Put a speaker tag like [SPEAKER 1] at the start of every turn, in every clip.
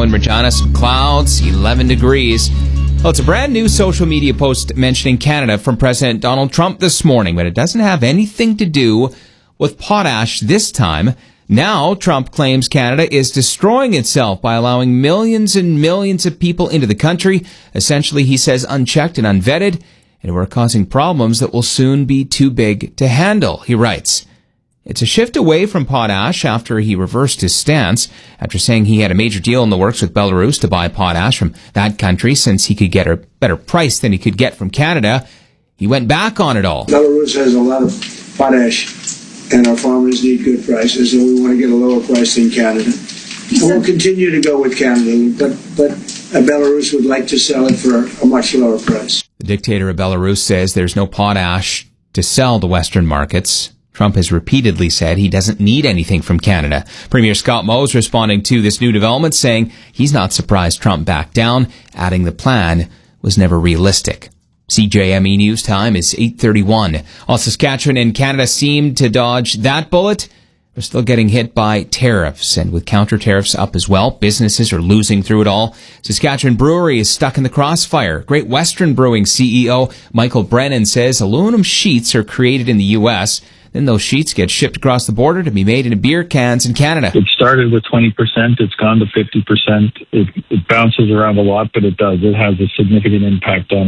[SPEAKER 1] in Regina. Some clouds, 11 degrees. Well, it's a brand new social media post mentioning Canada from President Donald Trump this morning, but it doesn't have anything to do with potash this time. Now, Trump claims Canada is destroying itself by allowing millions and millions of people into the country, essentially, he says, unchecked and unvetted, and we're causing problems that will soon be too big to handle, he writes. It's a shift away from potash after he reversed his stance, after saying he had a major deal in the works with Belarus to buy potash from that country since he could get a better price than he could get from Canada. He went back on it all.
[SPEAKER 2] Belarus has a lot of potash, and our farmers need good prices, and we want to get a lower price than Canada. We'll continue to go with Canada, but Belarus would like to sell it for a much lower price.
[SPEAKER 1] The dictator of Belarus says there's no potash to sell to Western markets. Trump has repeatedly said he doesn't need anything from Canada. Premier Scott Moe is responding to this new development, saying he's not surprised Trump backed down, adding the plan was never realistic. CJME News Time is 8:31. While Saskatchewan and Canada seem to dodge that bullet, they're still getting hit by tariffs, and with counter tariffs up as well, businesses are losing through it all. Saskatchewan Brewery is stuck in the crossfire. Great Western Brewing CEO Michael Brennan says aluminum sheets are created in the U.S., then those sheets get shipped across the border to be made into beer cans in Canada.
[SPEAKER 3] It started with 20%. It's gone to 50%. It bounces around a lot, but it does. It has a significant impact on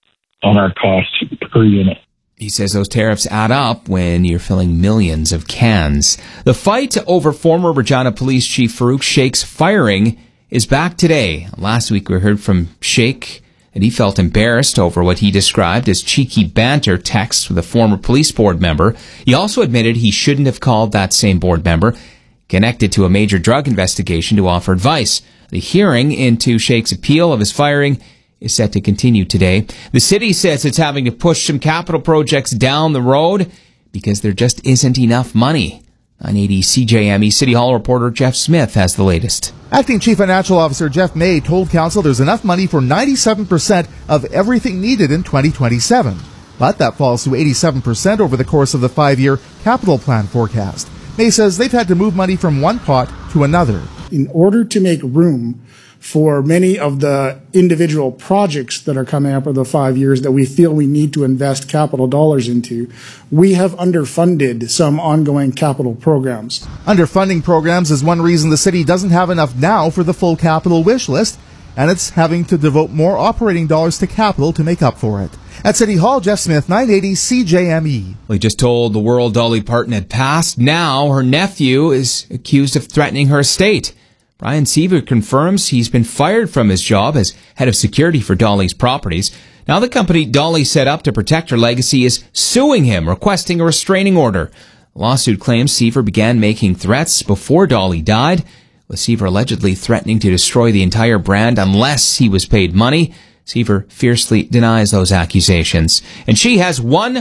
[SPEAKER 3] our cost per unit.
[SPEAKER 1] He says those tariffs add up when you're filling millions of cans. The fight over former Regina Police Chief Farouk Sheikh's firing is back today. Last week we heard from Sheikh and he felt embarrassed over what he described as cheeky banter texts with a former police board member. He also admitted he shouldn't have called that same board member, connected to a major drug investigation, to offer advice. The hearing into Sheikh's appeal of his firing is set to continue today. The city says it's having to push some capital projects down the road because there just isn't enough money. 980 CJME City Hall reporter Jeff Smith has the latest.
[SPEAKER 4] Acting Chief Financial Officer Jeff May told Council there's enough money for 97% of everything needed in 2027. But that falls to 87% over the course of the 5-year capital plan forecast. May says they've had to move money from one pot to another.
[SPEAKER 5] In order to make room for many of the individual projects that are coming up over the 5 years that we feel we need to invest capital dollars into, we have underfunded some ongoing capital programs.
[SPEAKER 4] Underfunding programs is one reason the city doesn't have enough now for the full capital wish list, and it's having to devote more operating dollars to capital to make up for it. At City Hall, Jeff Smith, 980 CJME.
[SPEAKER 1] We just told the world Dolly Parton had passed. Now her nephew is accused of threatening her estate. Brian Seaver confirms he's been fired from his job as head of security for Dolly's properties. Now the company Dolly set up to protect her legacy is suing him, requesting a restraining order. The lawsuit claims Seaver began making threats before Dolly died, with Seaver allegedly threatening to destroy the entire brand unless he was paid money. Seaver fiercely denies those accusations. And she has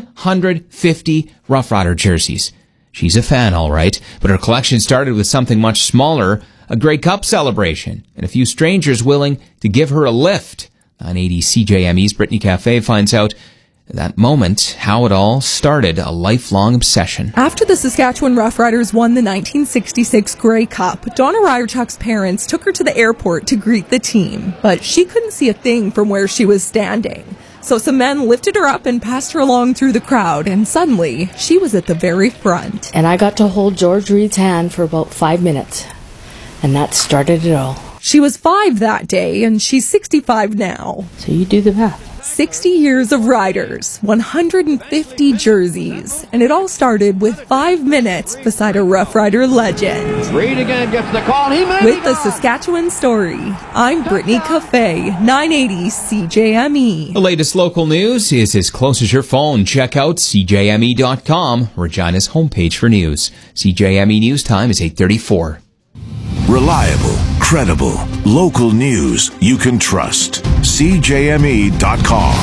[SPEAKER 1] 150 Rough Rider jerseys. She's a fan, all right, but her collection started with something much smaller, a Grey Cup celebration, and a few strangers willing to give her a lift. 980 CJME's Brittany Cafe finds out that moment, how it all started, a lifelong obsession.
[SPEAKER 6] After the Saskatchewan Roughriders won the 1966 Grey Cup, Donna Ryerchuk's parents took her to the airport to greet the team, but she couldn't see a thing from where she was standing. So some men lifted her up and passed her along through the crowd, and suddenly, she was at the very front.
[SPEAKER 7] And I got to hold George Reed's hand for about 5 minutes. And that started it all.
[SPEAKER 6] She was 5 that day, and she's 65 now.
[SPEAKER 7] So you do the math.
[SPEAKER 6] 60 years of riders, 150 jerseys, and it all started with 5 minutes beside a Rough Rider legend.
[SPEAKER 8] Reed again gets the call. He made
[SPEAKER 6] With the Saskatchewan story, I'm Brittany Cafe, 980 CJME.
[SPEAKER 1] The latest local news is as close as your phone. Check out CJME.com, Regina's homepage for news. CJME News Time is 8:34.
[SPEAKER 9] Reliable, credible, local news you can trust. CJME.com.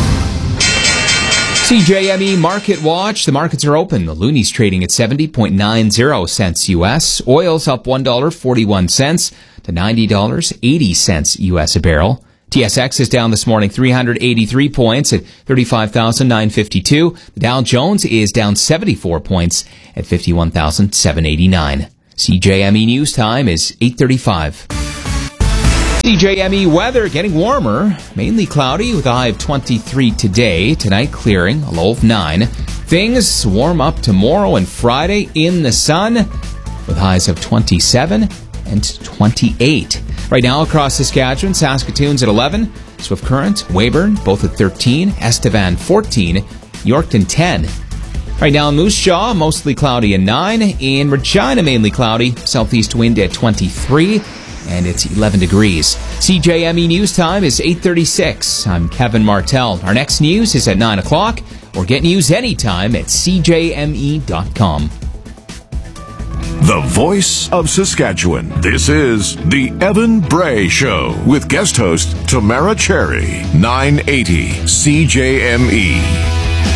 [SPEAKER 1] CJME Market Watch. The markets are open. The Looney's trading at 70.90 cents U.S. Oil's up $1.41 to $90.80 U.S. a barrel. TSX is down this morning 383 points at 35,952. The Dow Jones is down 74 points at 51,789. CJME News Time is 8:35. CJME weather getting warmer, mainly cloudy with a high of 23 today. Tonight clearing, a low of 9. Things warm up tomorrow and Friday in the sun with highs of 27 and 28. Right now across Saskatchewan, Saskatoon's at 11, Swift Current, Weyburn, both at 13, Estevan 14, Yorkton 10. Right now in Moose Jaw, mostly cloudy at 9. In Regina, mainly cloudy, southeast wind at 23. And it's 11 degrees. CJME News Time is 8:36. I'm Kevin Martell. Our next news is at 9 o'clock, or get news anytime at cjme.com.
[SPEAKER 9] The voice of Saskatchewan. This is The Evan Bray Show with guest host Tamara Cherry. 980 CJME.